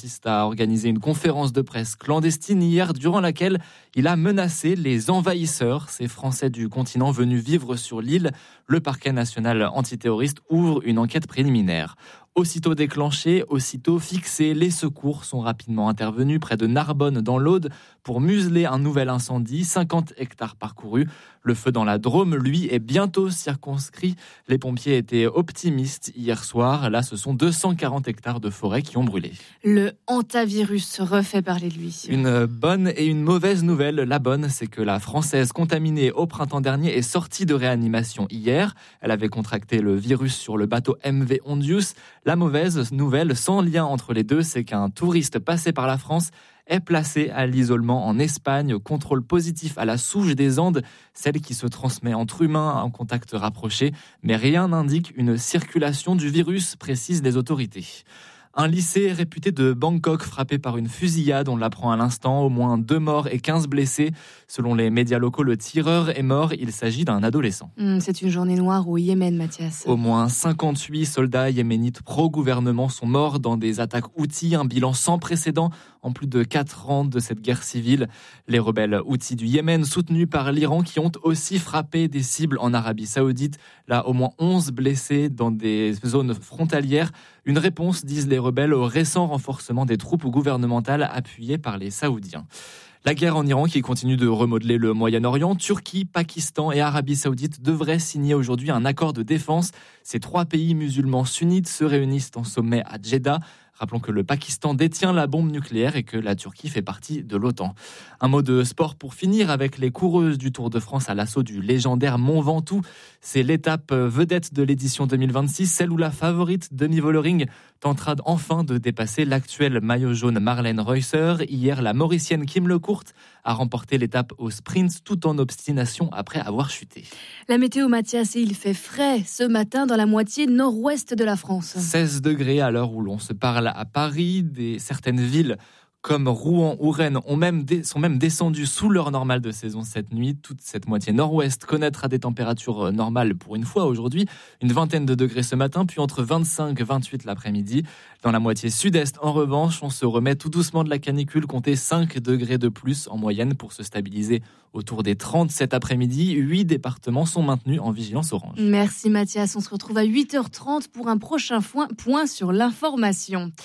l'artiste a organisé une conférence de presse clandestine hier durant laquelle il a menacé les envahisseurs, ces Français du continent venus vivre sur l'île. Le parquet national antiterroriste ouvre une enquête préliminaire. Aussitôt déclenché, aussitôt fixé, les secours sont rapidement intervenus près de Narbonne dans l'Aude pour museler un nouvel incendie, 50 hectares parcourus. Le feu dans la Drôme, lui, est bientôt circonscrit. Les pompiers étaient optimistes hier soir. Là, ce sont 240 hectares de forêt qui ont brûlé. Le hantavirus refait parler de lui. Une bonne et une mauvaise nouvelle. La bonne, c'est que la Française contaminée au printemps dernier est sortie de réanimation hier. Elle avait contracté le virus sur le bateau MV Ondius. La mauvaise nouvelle, sans lien entre les deux, c'est qu'un touriste passé par la France est placé à l'isolement en Espagne, contrôle positif à la souche des Andes, celle qui se transmet entre humains en contact rapproché, mais rien n'indique une circulation du virus, précisent les autorités. Un lycée réputé de Bangkok frappé par une fusillade, on l'apprend à l'instant, au moins 2 morts et 15 blessés. Selon les médias locaux, le tireur est mort, il s'agit d'un adolescent. C'est une journée noire au Yémen, Mathias. Au moins 58 soldats yéménites pro-gouvernement sont morts dans des attaques Houthis, un bilan sans précédent en plus de 4 ans de cette guerre civile. Les rebelles Houthis du Yémen, soutenus par l'Iran, qui ont aussi frappé des cibles en Arabie Saoudite. Là, au moins 11 blessés dans des zones frontalières. Une réponse, disent les rebelles, au récent renforcement des troupes gouvernementales appuyées par les Saoudiens. La guerre en Iran qui continue de remodeler le Moyen-Orient, Turquie, Pakistan et Arabie Saoudite devraient signer aujourd'hui un accord de défense. Ces 3 pays musulmans sunnites se réunissent en sommet à Jeddah. Rappelons que le Pakistan détient la bombe nucléaire et que la Turquie fait partie de l'OTAN. Un mot de sport pour finir avec les coureuses du Tour de France à l'assaut du légendaire Mont Ventoux. C'est l'étape vedette de l'édition 2026, celle où la favorite Demi Vollering tentera enfin de dépasser l'actuel maillot jaune Marlène Reusser. Hier, la Mauricienne Kim Lecourt a remporté l'étape au sprint tout en obstination après avoir chuté. La météo, Mathias, et il fait frais ce matin dans la moitié nord-ouest de la France. 16 degrés à l'heure où l'on se parle à Paris. Certaines villes comme Rouen ou Rennes sont même descendues sous l'heure normale de saison cette nuit. Toute cette moitié nord-ouest connaîtra des températures normales pour une fois aujourd'hui. Une vingtaine de degrés ce matin, puis entre 25 et 28 l'après-midi. Dans la moitié sud-est, en revanche, on se remet tout doucement de la canicule. Comptez 5 degrés de plus en moyenne pour se stabiliser autour des 30 cet après-midi. 8 départements sont maintenus en vigilance orange. Merci Mathias, on se retrouve à 8h30 pour un prochain point sur l'information.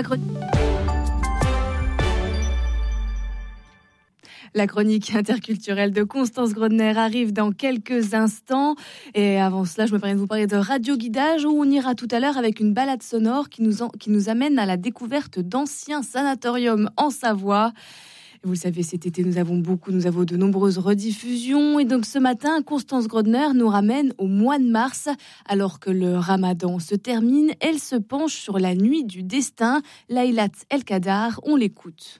La chronique interculturelle de Constance Grodner arrive dans quelques instants. Et avant cela, je me permets de vous parler de radioguidage où on ira tout à l'heure avec une balade sonore qui nous amène à la découverte d'anciens sanatoriums en Savoie. Vous le savez, cet été, nous avons de nombreuses rediffusions. Et donc ce matin, Constance Grodner nous ramène au mois de mars. Alors que le ramadan se termine, elle se penche sur la nuit du destin. Laylat El-Kadar, on l'écoute.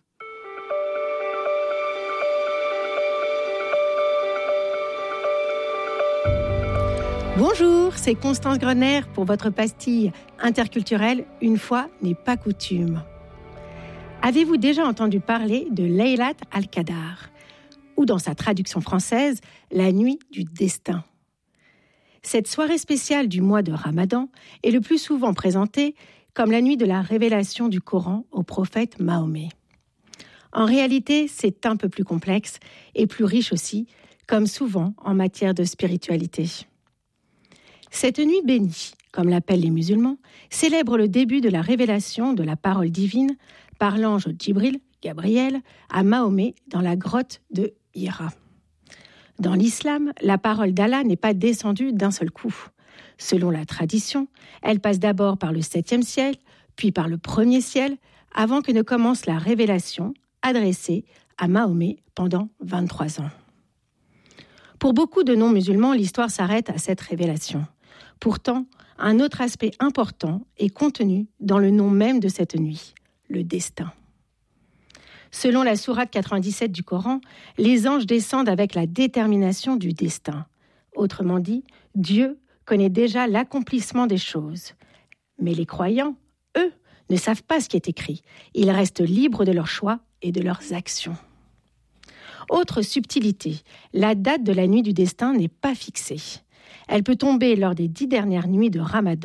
Bonjour, c'est Constance Grodner pour votre pastille interculturelle. Une fois n'est pas coutume. Avez-vous déjà entendu parler de Laylat Al-Kadar, ou dans sa traduction française, la nuit du destin? Cette soirée spéciale du mois de Ramadan est le plus souvent présentée comme la nuit de la révélation du Coran au prophète Mahomet. En réalité, c'est un peu plus complexe et plus riche aussi, comme souvent en matière de spiritualité. Cette nuit bénie, comme l'appellent les musulmans, célèbre le début de la révélation de la parole divine par l'ange Djibril, Gabriel, à Mahomet dans la grotte de Hira. Dans l'islam, la parole d'Allah n'est pas descendue d'un seul coup. Selon la tradition, elle passe d'abord par le 7e ciel, puis par le 1er ciel, avant que ne commence la révélation adressée à Mahomet pendant 23 ans. Pour beaucoup de non-musulmans, l'histoire s'arrête à cette révélation. Pourtant, un autre aspect important est contenu dans le nom même de cette nuit, le destin. Selon la sourate 97 du Coran, les anges descendent avec la détermination du destin. Autrement dit, Dieu connaît déjà l'accomplissement des choses. Mais les croyants, eux, ne savent pas ce qui est écrit. Ils restent libres de leurs choix et de leurs actions. Autre subtilité, la date de la nuit du destin n'est pas fixée. Elle peut tomber lors des 10 dernières nuits de Ramadan,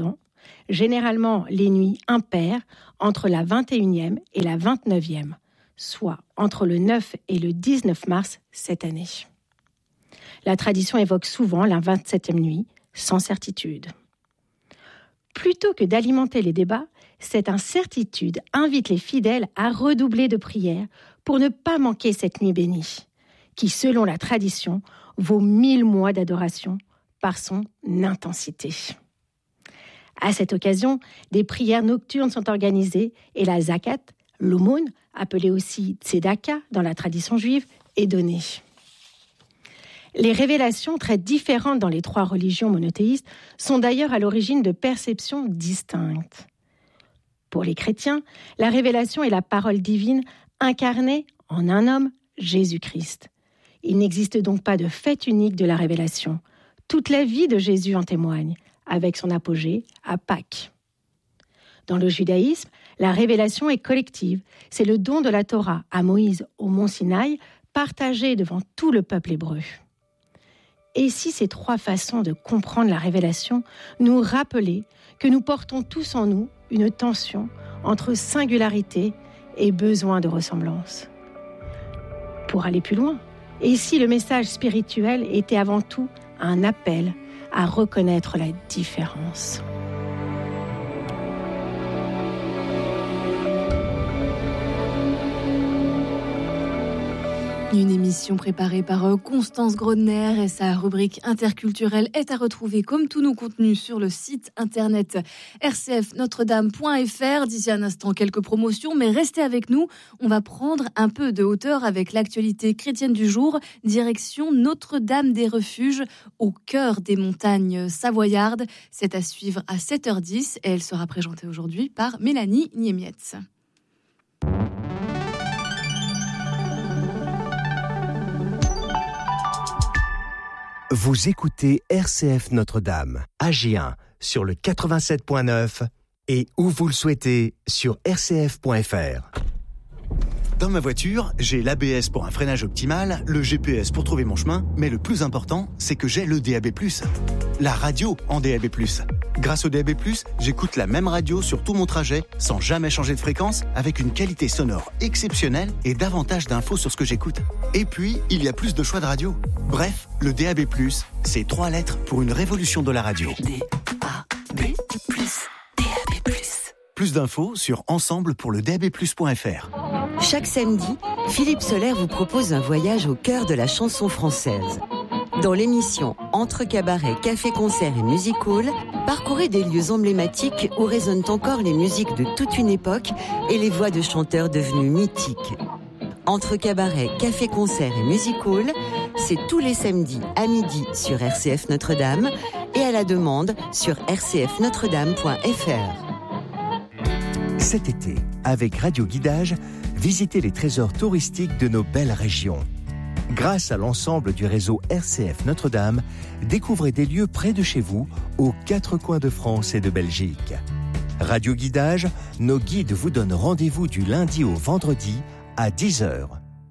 généralement les nuits impaires entre la 21e et la 29e, soit entre le 9 et le 19 mars cette année. La tradition évoque souvent la 27e nuit, sans certitude. Plutôt que d'alimenter les débats, cette incertitude invite les fidèles à redoubler de prières pour ne pas manquer cette nuit bénie, qui, selon la tradition, vaut 1000 mois d'adoration par son intensité. À cette occasion, des prières nocturnes sont organisées et la zakat, l'aumône, appelée aussi tzedaka dans la tradition juive, est donnée. Les révélations très différentes dans les 3 religions monothéistes sont d'ailleurs à l'origine de perceptions distinctes. Pour les chrétiens, la révélation est la parole divine incarnée en un homme, Jésus-Christ. Il n'existe donc pas de fait unique de la révélation. Toute la vie de Jésus en témoigne, avec son apogée à Pâques. Dans le judaïsme, la révélation est collective. C'est le don de la Torah à Moïse au mont Sinaï, partagé devant tout le peuple hébreu. Et si ces 3 façons de comprendre la révélation nous rappelaient que nous portons tous en nous une tension entre singularité et besoin de ressemblance. Pour aller plus loin, et si le message spirituel était avant tout un appel à reconnaître la différence. Une émission préparée par Constance Grodner et sa rubrique interculturelle est à retrouver comme tous nos contenus sur le site internet rcfnotredame.fr. D'ici un instant, quelques promotions, mais restez avec nous. On va prendre un peu de hauteur avec l'actualité chrétienne du jour. Direction Notre-Dame des Refuges, au cœur des montagnes savoyardes. C'est à suivre à 7h10 et elle sera présentée aujourd'hui par Mélanie Niemietz. Vous écoutez RCF Notre-Dame, AG1 sur le 87.9 et où vous le souhaitez sur rcf.fr. Dans ma voiture, j'ai l'ABS pour un freinage optimal, le GPS pour trouver mon chemin, mais le plus important, c'est que j'ai le DAB+, la radio en DAB+. Grâce au DAB+, j'écoute la même radio sur tout mon trajet, sans jamais changer de fréquence, avec une qualité sonore exceptionnelle et davantage d'infos sur ce que j'écoute. Et puis, il y a plus de choix de radio. Bref, le DAB+, c'est 3 lettres pour une révolution de la radio. DAB+, DAB+. Plus d'infos sur ensemblepourledab+.fr. Chaque samedi, Philippe Soler vous propose un voyage au cœur de la chanson française. Dans l'émission Entre cabaret, café, concert et music hall, parcourez des lieux emblématiques où résonnent encore les musiques de toute une époque et les voix de chanteurs devenus mythiques. Entre cabaret, café, concert et music hall, c'est tous les samedis à midi sur RCF Notre-Dame et à la demande sur rcfnotredame.fr. Cet été, avec Radio Guidage, visitez les trésors touristiques de nos belles régions. Grâce à l'ensemble du réseau RCF Notre-Dame, découvrez des lieux près de chez vous, aux 4 coins de France et de Belgique. Radio Guidage, nos guides vous donnent rendez-vous du lundi au vendredi à 10h.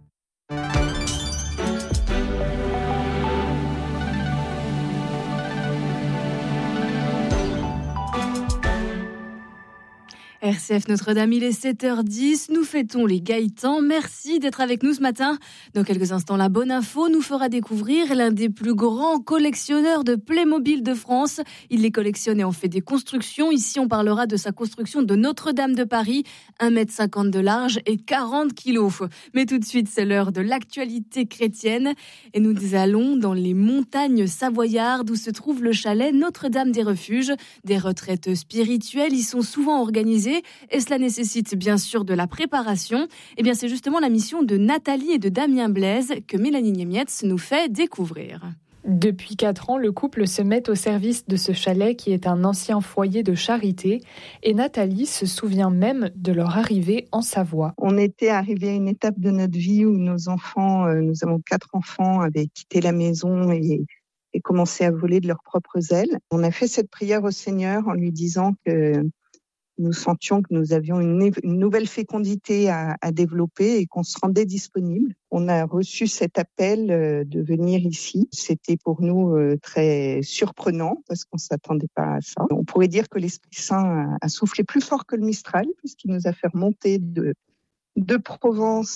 RCF Notre-Dame, il est 7h10, nous fêtons les Gaëtans. Merci d'être avec nous ce matin. Dans quelques instants, la bonne info nous fera découvrir l'un des plus grands collectionneurs de Playmobil de France. Il les collectionne et en fait des constructions. Ici, on parlera de sa construction de Notre-Dame de Paris, 1,50 m de large et 40 kg. Mais tout de suite, c'est l'heure de l'actualité chrétienne. Et nous allons dans les montagnes savoyardes où se trouve le chalet Notre-Dame des Refuges. Des retraites spirituelles y sont souvent organisées. Et cela nécessite bien sûr de la préparation. Et bien c'est justement la mission de Nathalie et de Damien Blaise que Mélanie Niemietz nous fait découvrir. Depuis 4 ans, le couple se met au service de ce chalet qui est un ancien foyer de charité. Et Nathalie se souvient même de leur arrivée en Savoie. On était arrivés à une étape de notre vie où nos enfants, nous avons 4 enfants, avaient quitté la maison et commencé à voler de leurs propres ailes. On a fait cette prière au Seigneur en lui disant que nous sentions que nous avions une nouvelle fécondité à développer et qu'on se rendait disponible. On a reçu cet appel de venir ici. C'était pour nous très surprenant parce qu'on ne s'attendait pas à ça. On pourrait dire que l'Esprit Saint a soufflé plus fort que le Mistral puisqu'il nous a fait remonter de Provence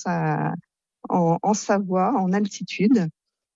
en Savoie, en altitude.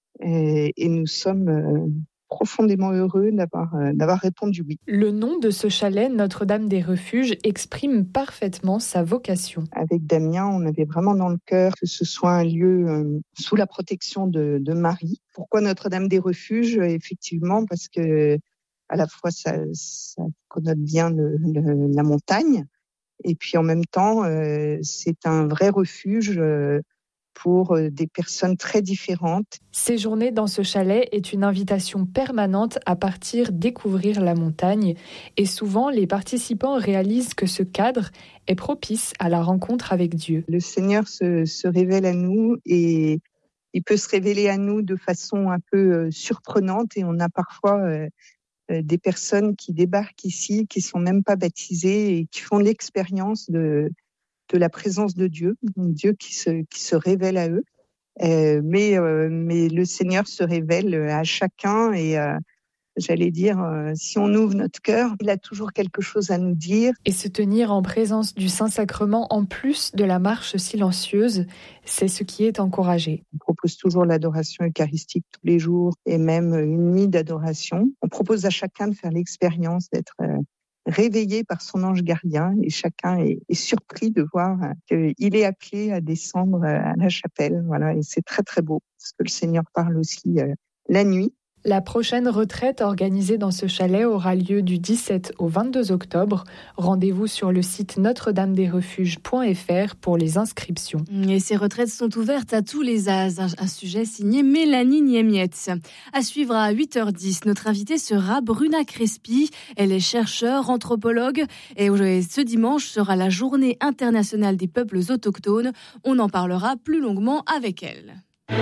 Et nous sommes profondément heureux d'avoir répondu oui. Le nom de ce chalet, Notre-Dame des Refuges, exprime parfaitement sa vocation. Avec Damien, on avait vraiment dans le cœur que ce soit un lieu sous la protection de Marie. Pourquoi Notre-Dame des Refuges ? Effectivement, parce que à la fois ça connote bien la montagne, et puis en même temps, c'est un vrai refuge pour des personnes très différentes. Séjourner dans ce chalet est une invitation permanente à partir découvrir la montagne et souvent les participants réalisent que ce cadre est propice à la rencontre avec Dieu. Le Seigneur se révèle à nous et il peut se révéler à nous de façon un peu surprenante et on a parfois des personnes qui débarquent ici, qui sont même pas baptisées et qui font l'expérience de la présence de Dieu, Dieu qui se révèle à eux. Mais le Seigneur se révèle à chacun et j'allais dire, si on ouvre notre cœur, il a toujours quelque chose à nous dire. Et se tenir en présence du Saint-Sacrement en plus de la marche silencieuse, c'est ce qui est encouragé. On propose toujours l'adoration eucharistique tous les jours et même une nuit d'adoration. On propose à chacun de faire l'expérience d'être réveillé par son ange gardien et chacun est surpris de voir qu'il est appelé à descendre à la chapelle. Voilà, et c'est très très beau parce que le Seigneur parle aussi la nuit. La prochaine retraite organisée dans ce chalet aura lieu du 17 au 22 octobre. Rendez-vous sur le site notre-dame-des-refuges.fr pour les inscriptions. Et ces retraites sont ouvertes à tous les âges. Un sujet signé Mélanie Niemietz. À suivre à 8h10, notre invitée sera Bruna Crespi. Elle est chercheure, anthropologue. Et ce dimanche sera la journée internationale des peuples autochtones. On en parlera plus longuement avec elle.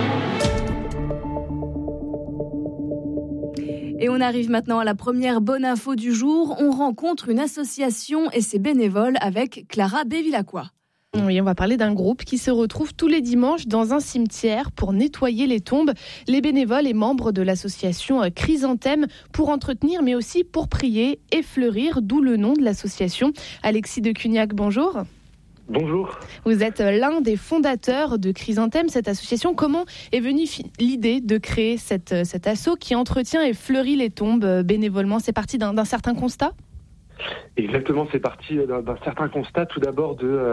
Et on arrive maintenant à la première bonne info du jour. On rencontre une association et ses bénévoles avec Clara Bévilacqua. Oui, on va parler d'un groupe qui se retrouve tous les dimanches dans un cimetière pour nettoyer les tombes. Les bénévoles et membres de l'association Chrysanthème pour entretenir mais aussi pour prier et fleurir, d'où le nom de l'association. Alexis de Cugnac, bonjour. Bonjour. Vous êtes l'un des fondateurs de Chrysanthème, cette association. Comment est venue l'idée de créer cet asso qui entretient et fleurit les tombes bénévolement ? C'est parti d'un certain constat ? Exactement, c'est parti d'un certain constat. Tout d'abord,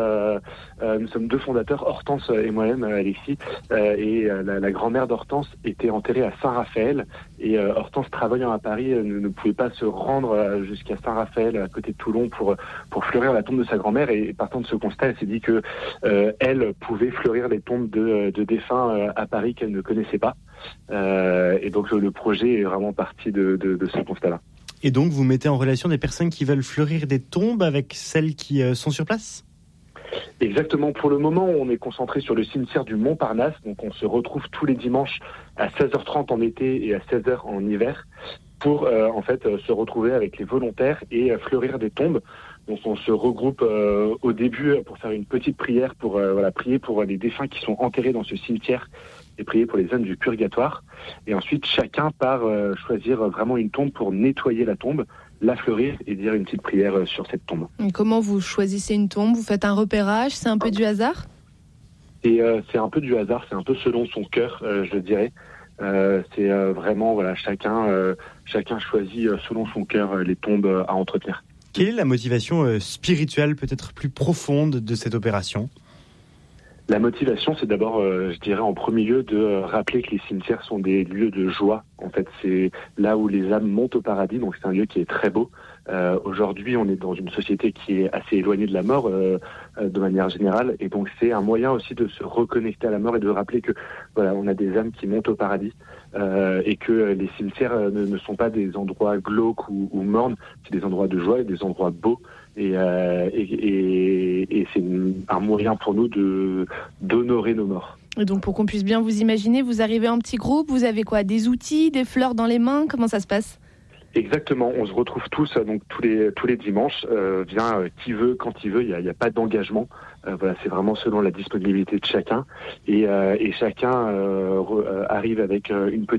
nous sommes deux fondateurs, Hortense et moi-même, Alexis, et la grand-mère d'Hortense était enterrée à Saint-Raphaël, et Hortense, travaillant à Paris, ne pouvait pas se rendre jusqu'à Saint-Raphaël, à côté de Toulon, pour fleurir la tombe de sa grand-mère, et partant de ce constat, elle s'est dit que elle pouvait fleurir les tombes de défunts à Paris qu'elle ne connaissait pas, et donc le projet est vraiment parti de ce constat-là. Et donc, vous mettez en relation des personnes qui veulent fleurir des tombes avec celles qui sont sur place ? Exactement. Pour le moment, on est concentré sur le cimetière du Montparnasse. Donc, on se retrouve tous les dimanches à 16h30 en été et à 16h en hiver pour se retrouver avec les volontaires et fleurir des tombes. Donc, on se regroupe au début pour faire une petite prière pour prier pour les défunts qui sont enterrés dans ce cimetière et prier pour les âmes du purgatoire. Et ensuite, chacun part choisir vraiment une tombe pour nettoyer la tombe, la fleurir et dire une petite prière sur cette tombe. Et comment vous choisissez une tombe ? Vous faites un repérage ? C'est un peu du hasard ? Et c'est un peu du hasard, c'est un peu selon son cœur, je dirais. C'est vraiment, chacun choisit selon son cœur les tombes à entretenir. Quelle est la motivation spirituelle, peut-être plus profonde de cette opération ? La motivation, c'est d'abord, je dirais en premier lieu, de rappeler que les cimetières sont des lieux de joie. En fait, c'est là où les âmes montent au paradis, donc c'est un lieu qui est très beau. Aujourd'hui, on est dans une société qui est assez éloignée de la mort de manière générale, et donc c'est un moyen aussi de se reconnecter à la mort et de rappeler que on a des âmes qui montent au paradis et que les cimetières ne sont pas des endroits glauques ou mornes, c'est des endroits de joie et des endroits beaux. Et c'est un moyen pour nous d'honorer nos morts. Et donc pour qu'on puisse bien vous imaginer, vous arrivez en petit groupe, vous avez quoi ? Des outils, des fleurs dans les mains ? Comment ça se passe ? Exactement, on se retrouve tous donc tous les dimanches. Vient qui veut, quand il veut. Il y a pas d'engagement. Voilà, c'est vraiment selon la disponibilité de chacun et chacun arrive avec une petite